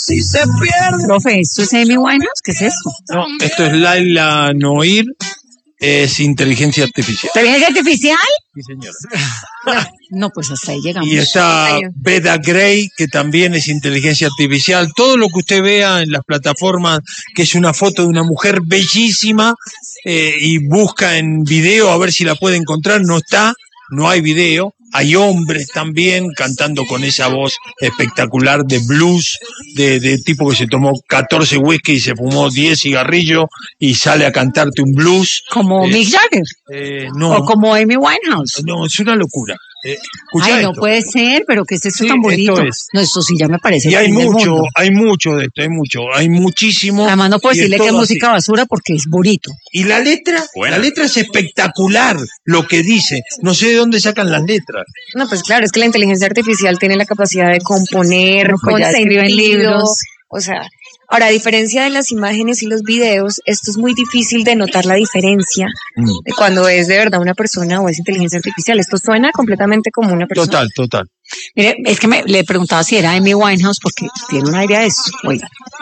Si se pierde. Profe, ¿esto es Amy Winehouse? ¿Qué es esto? No, esto es Laila Noir, es inteligencia artificial. ¿Inteligencia artificial? Sí, señora. No, pues hasta ahí llegamos. Y está Beda Gray, que también es inteligencia artificial. Todo lo que usted vea en las plataformas, que es una foto de una mujer bellísima, y busca en video a ver si la puede encontrar, no está, no hay video. Hay hombres también cantando con esa voz espectacular de blues, de tipo que se tomó 14 whisky y se fumó 10 cigarrillos y sale a cantarte un blues. ¿Como Mick Jagger? No. ¿O como Amy Winehouse? No, es una locura. Ay, no puede ser, pero ¿qué es esto tan bonito? No, esto sí ya me parece. Y hay mucho de esto, hay muchísimo. Además no puedo decirle que es música basura porque es bonito. Y la letra, la letra es espectacular, lo que dice. No sé de dónde sacan las letras. No, pues claro, es que la inteligencia artificial tiene la capacidad de componer, con escriben libros. O sea, ahora, a diferencia de las imágenes y los videos, esto es muy difícil de notar la diferencia de cuando es de verdad una persona o es inteligencia artificial. Esto suena completamente como una persona. Total. Mire, es que le preguntaba si era Amy Winehouse porque tiene una idea de eso. Oiga.